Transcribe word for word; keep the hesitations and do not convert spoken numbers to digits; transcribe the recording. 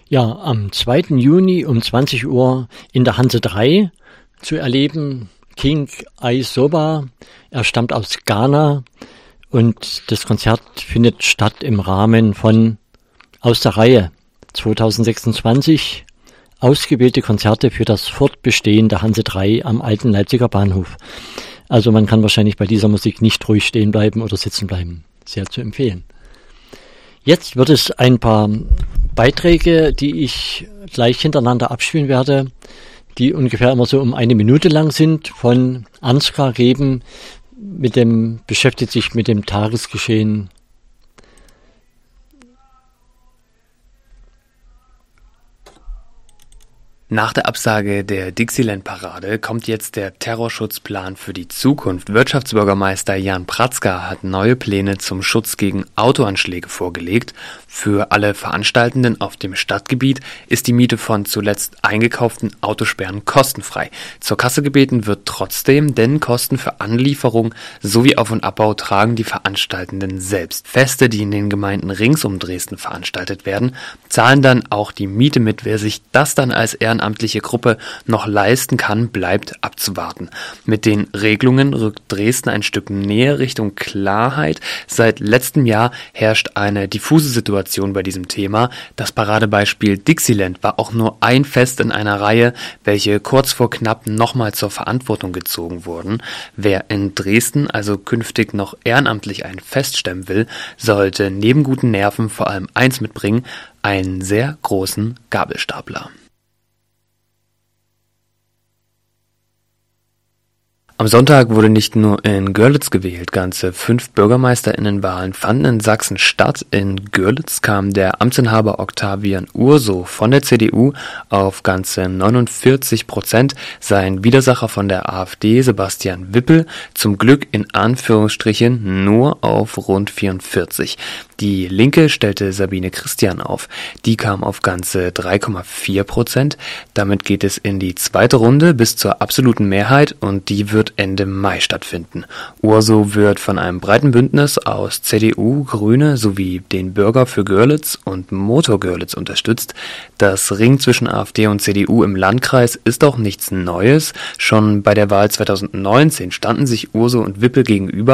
Ja, am zweiten Juni um zwanzig Uhr in der Hanse drei zu erleben King Aisoba. Er stammt aus Ghana und das Konzert findet statt im Rahmen von Aus der Reihe zwanzig sechsundzwanzig. Ausgewählte Konzerte für das Fortbestehen der Hanse drei am alten Leipziger Bahnhof. Also man kann wahrscheinlich bei dieser Musik nicht ruhig stehen bleiben oder sitzen bleiben. Sehr zu empfehlen. Jetzt wird es ein paar Beiträge, die ich gleich hintereinander abspielen werde, die ungefähr immer so um eine Minute lang sind, von Ansgar geben, mit dem, beschäftigt sich mit dem Tagesgeschehen. Nach der Absage der Dixieland-Parade kommt jetzt der Terrorschutzplan für die Zukunft. Wirtschaftsbürgermeister Jan Pratzka hat neue Pläne zum Schutz gegen Autoanschläge vorgelegt. Für alle Veranstaltenden auf dem Stadtgebiet ist die Miete von zuletzt eingekauften Autosperren kostenfrei. Zur Kasse gebeten wird trotzdem, denn Kosten für Anlieferung sowie Auf- und Abbau tragen die Veranstaltenden selbst. Feste, die in den Gemeinden rings um Dresden veranstaltet werden, zahlen dann auch die Miete mit. Wer sich das dann als ehrenamtliche Gruppe noch leisten kann, bleibt abzuwarten. Mit den Regelungen rückt Dresden ein Stück näher Richtung Klarheit. Seit letztem Jahr herrscht eine diffuse Situation bei diesem Thema. Das Paradebeispiel Dixieland war auch nur ein Fest in einer Reihe, welche kurz vor knapp nochmal zur Verantwortung gezogen wurden. Wer in Dresden also künftig noch ehrenamtlich ein Fest stemmen will, sollte neben guten Nerven vor allem eins mitbringen: einen sehr großen Gabelstapler. Am Sonntag wurde nicht nur in Görlitz gewählt. Ganze fünf BürgermeisterInnenwahlen fanden in Sachsen statt. In Görlitz kam der Amtsinhaber Octavian Urso von der C D U auf ganze neunundvierzig Prozent, sein Widersacher von der AfD Sebastian Wippel zum Glück in Anführungsstrichen nur auf rund vierundvierzig. Die Linke stellte Sabine Christian auf. Die kam auf ganze drei Komma vier Prozent. Damit geht es in die zweite Runde bis zur absoluten Mehrheit und die wird Ende Mai stattfinden. Urso wird von einem breiten Bündnis aus C D U, Grüne sowie den Bürger für Görlitz und Motor Görlitz unterstützt. Das Ring zwischen AfD und C D U im Landkreis ist auch nichts Neues. Schon bei der Wahl zwanzig neunzehn standen sich Urso und Wippel gegenüber.